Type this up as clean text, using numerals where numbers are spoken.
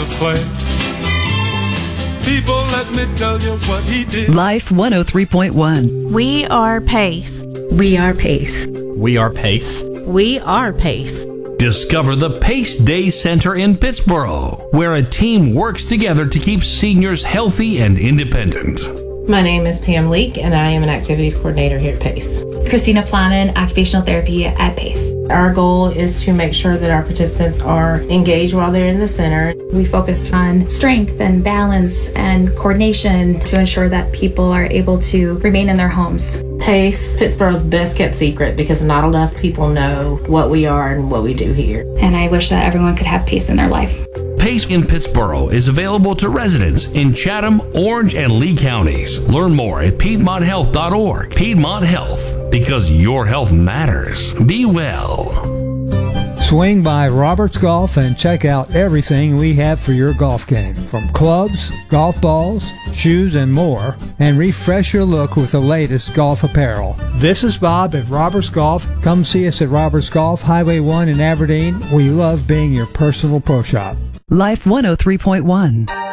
play. People, let me tell you what he did. Life 103.1. We are PACE. We are PACE. We are PACE. We are PACE. Discover the PACE Day Center in Pittsboro, where a team works together to keep seniors healthy and independent. My name is Pam Leake, and I am an activities coordinator here at PACE. Christina Flaman, occupational therapy at PACE. Our goal is to make sure that our participants are engaged while they're in the center. We focus on strength and balance and coordination to ensure that people are able to remain in their homes. PACE, Pittsboro's best kept secret, because not enough people know what we are and what we do here. And I wish that everyone could have PACE in their life. PACE in Pittsboro is available to residents in Chatham, Orange, and Lee counties. Learn more at PiedmontHealth.org. Piedmont Health, because your health matters. Be well. Swing by Roberts Golf and check out everything we have for your golf game, from clubs, golf balls, shoes, and more, and refresh your look with the latest golf apparel. This is Bob at Roberts Golf. Come see us at Roberts Golf, Highway 1 in Aberdeen. We love being your personal pro shop. Life 103.1.